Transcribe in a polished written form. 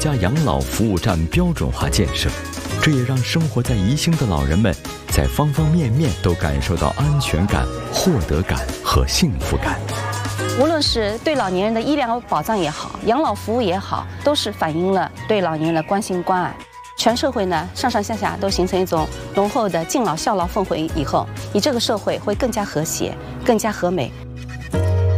家养老服务站标准化建设，这也让生活在宜兴的老人们在方方面面都感受到安全感、获得感和幸福感。 无论是对老年人的医疗保障也好，养老服务也好，都是反映了对老年人的关心关爱。全社会呢，上上下下都形成一种浓厚的敬老孝老氛围以后，你这个社会会更加和谐、更加和美。